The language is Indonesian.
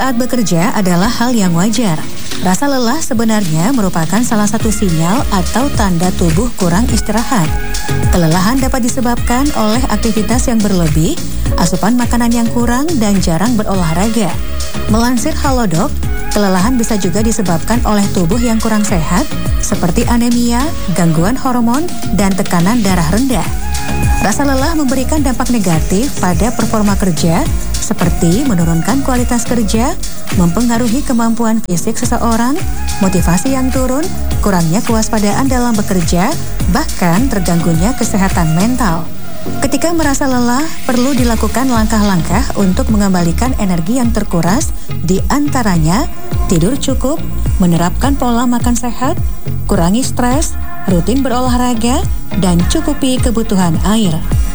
saat bekerja adalah hal yang wajar. Rasa lelah sebenarnya merupakan salah satu sinyal atau tanda tubuh kurang istirahat. Kelelahan dapat disebabkan oleh aktivitas yang berlebih, asupan makanan yang kurang, dan jarang berolahraga. Melansir Halodoc, kelelahan bisa juga disebabkan oleh tubuh yang kurang sehat, seperti anemia, gangguan hormon, dan tekanan darah rendah. Rasa lelah memberikan dampak negatif pada performa kerja, seperti menurunkan kualitas kerja, mempengaruhi kemampuan fisik seseorang, motivasi yang turun, kurangnya kewaspadaan dalam bekerja, bahkan terganggunya kesehatan mental. Ketika merasa lelah, perlu dilakukan langkah-langkah untuk mengembalikan energi yang terkuras, di antaranya tidur cukup, menerapkan pola makan sehat, kurangi stres, rutin berolahraga, dan cukupi kebutuhan air.